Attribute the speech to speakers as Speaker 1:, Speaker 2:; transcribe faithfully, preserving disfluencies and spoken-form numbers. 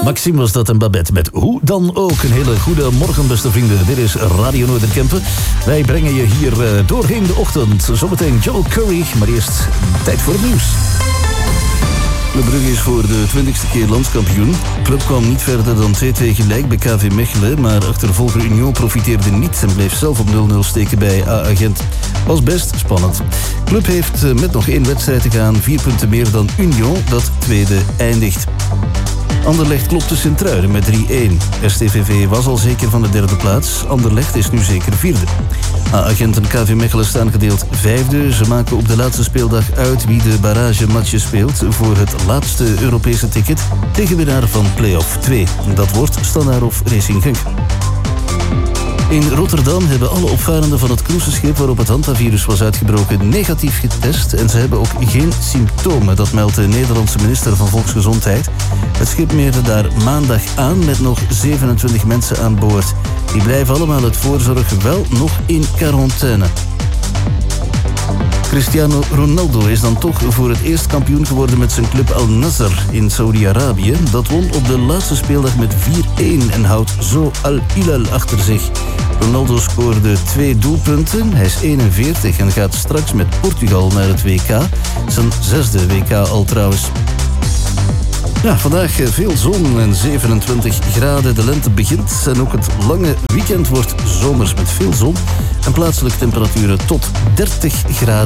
Speaker 1: Maxime was dat en Babette met Hoe dan ook. Een hele goede morgen, beste vrienden. Dit is Radio Noorderkempen. Wij brengen je hier uh, doorheen de ochtend. Zometeen Joel Curry, maar eerst tijd voor het nieuws. Club Brugge is voor de twintigste keer landskampioen. De club kwam niet verder dan twee-twee gelijk bij K V Mechelen, maar achtervolger Union profiteerde niet en bleef zelf op nul nul steken bij A Gent. Was best spannend. De club heeft met nog één wedstrijd te gaan, vier punten meer dan Union, dat tweede eindigt. Anderlecht klopte Sint-Truiden met drie-één. S T V V was al zeker van de derde plaats. Anderlecht is nu zeker vierde. A Gent en K V Mechelen staan gedeeld vijfde. Ze maken op de laatste speeldag uit wie de barragematje speelt voor het laatste Europese ticket tegen winnaar van play-off twee. Dat wordt Standaard of Racing Genk. In Rotterdam hebben alle opvarenden van het cruiseschip waarop het hantavirus was uitgebroken negatief getest en ze hebben ook geen symptomen. Dat meldt de Nederlandse minister van Volksgezondheid. Het schip meerde daar maandag aan met nog zevenentwintig mensen aan boord. Die blijven allemaal uit voorzorg wel nog in quarantaine. Cristiano Ronaldo is dan toch voor het eerst kampioen geworden met zijn club Al Nassr in Saudi-Arabië. Dat won op de laatste speeldag met vier-één en houdt zo Al Hilal achter zich. Ronaldo scoorde twee doelpunten, hij is eenenveertig en gaat straks met Portugal naar het W K. Zijn zesde W K al trouwens. Ja, vandaag veel zon en zevenentwintig graden. De lente begint en ook het lange weekend wordt zomers met veel zon. En plaatselijk temperaturen tot dertig graden.